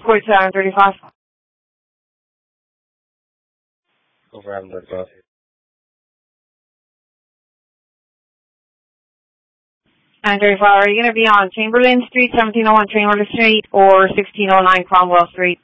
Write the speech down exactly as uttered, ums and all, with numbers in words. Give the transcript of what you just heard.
forty-seven thirty-five. Over M thirty-five. nine thirty-five, are you going to be on Chamberlain Street, seventeen oh one Chamberlain Street, or sixteen oh nine Cromwell Street?